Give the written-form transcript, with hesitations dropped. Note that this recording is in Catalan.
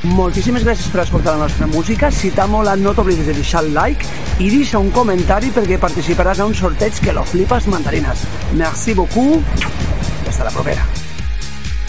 Moltíssimes gràcies per escoltar la nostra música. Si t'ha molat, no t'oblidis de deixar el like i deixa un comentari perquè participaràs a un sorteig que lo flipas mandarines. Merci beaucoup. Hasta la propera.